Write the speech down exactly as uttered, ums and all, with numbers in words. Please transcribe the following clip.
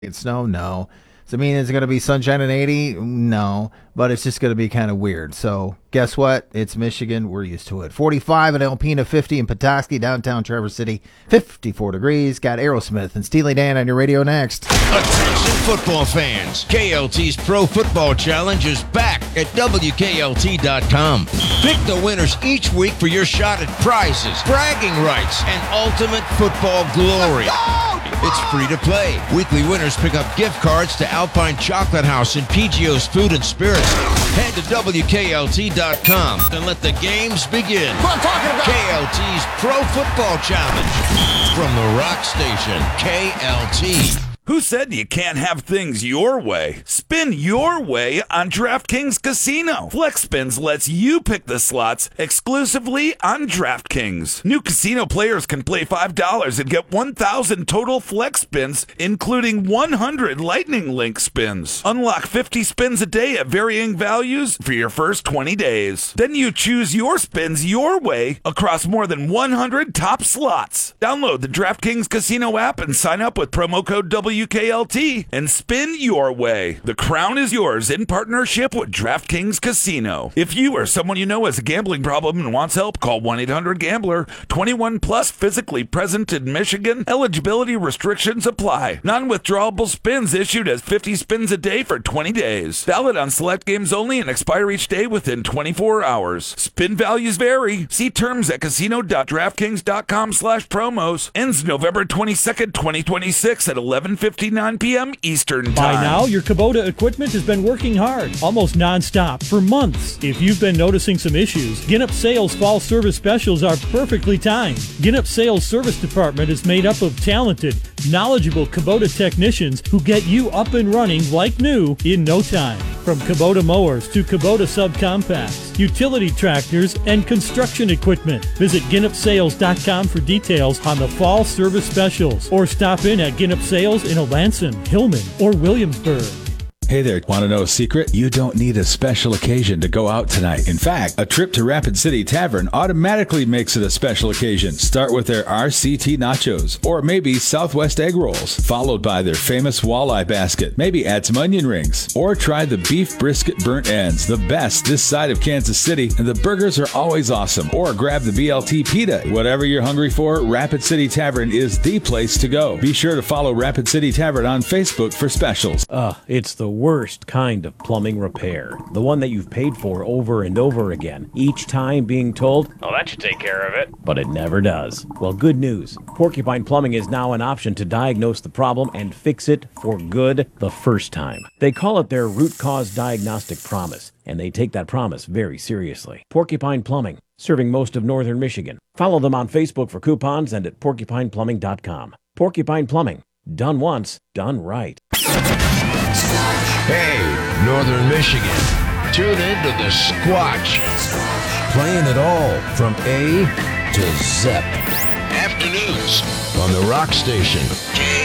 It's snow? No. Does it mean it's going to be sunshine and eighty? No. But it's just going to be kind of weird. So guess what? It's Michigan. We're used to it. forty-five in Alpena, fifty in Petoskey, downtown Traverse City, fifty-four degrees. Got Aerosmith and Steely Dan on your radio next. Attention football fans. K L T's Pro Football Challenge is back at W K L T dot com. Pick the winners each week for your shot at prizes, bragging rights, and ultimate football glory. It's free to play. Weekly winners pick up gift cards to Alpine Chocolate House and P G O's Food and Spirits. Head to W K L T dot com and let the games begin. What I'm talking about. K L T's Pro Football Challenge from the Rock Station, K L T. Who said you can't have things your way? Spin your way on DraftKings Casino. FlexSpins lets you pick the slots exclusively on DraftKings. New casino players can play five dollars and get one thousand total flex spins, including one hundred Lightning Link spins. Unlock fifty spins a day at varying values for your first twenty days. Then you choose your spins your way across more than one hundred top slots. Download the DraftKings Casino app and sign up with promo code W K L T and spin your way. The crown is yours in partnership with DraftKings Casino. If you or someone you know has a gambling problem and wants help, call one eight hundred gambler. twenty-one plus, physically present in Michigan. Eligibility restrictions apply. Non-withdrawable spins issued as fifty spins a day for twenty days. Valid on select games only and expire each day within twenty-four hours. Spin values vary. See terms at casino dot draftkings dot com slash promos. Ends November twenty-second, twenty twenty-six at eleven fifty-nine p.m. Eastern Time. By now, your Kubota equipment has been working hard, almost nonstop, for months. If you've been noticing some issues, Ginup Sales Fall Service Specials are perfectly timed. Ginup Sales Service Department is made up of talented, knowledgeable Kubota technicians who get you up and running like new in no time. From Kubota mowers to Kubota subcompacts, utility tractors, and construction equipment. Visit Ginup Sales dot com for details on the Fall Service Specials, or stop in at Ginup Sales in Alanson, Hillman, or Williamsburg. Hey there, want to know a secret? You don't need a special occasion to go out tonight. In fact, a trip to Rapid City Tavern automatically makes it a special occasion. Start with their R C T nachos, or maybe Southwest egg rolls, followed by their famous walleye basket. Maybe add some onion rings, or try the beef brisket burnt ends, the best this side of Kansas City, and the burgers are always awesome. Or grab the B L T pita. Whatever you're hungry for, Rapid City Tavern is the place to go. Be sure to follow Rapid City Tavern on Facebook for specials. Uh, it's the worst kind of plumbing repair. The one that you've paid for over and over again, each time being told, oh, that should take care of it. But it never does. Well, good news. Porcupine Plumbing is now an option to diagnose the problem and fix it for good the first time. They call it their root cause diagnostic promise, and they take that promise very seriously. Porcupine Plumbing, serving most of northern Michigan. Follow them on Facebook for coupons and at porcupine plumbing dot com. Porcupine Plumbing. Done once, done right. Hey, Northern Michigan, tune in to the Squatch. Playing it all from A to Z. Afternoons on the Rock Station.